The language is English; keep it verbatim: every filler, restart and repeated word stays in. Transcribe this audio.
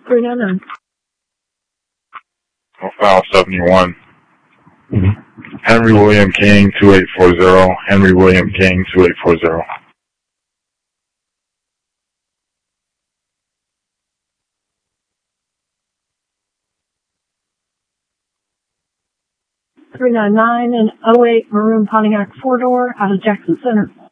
three nine nine. File seventy-one. Henry William King, two eight four zero. Henry William King, two eight four zero. three nine nine and oh eight Maroon Pontiac four-door out of Jackson Center.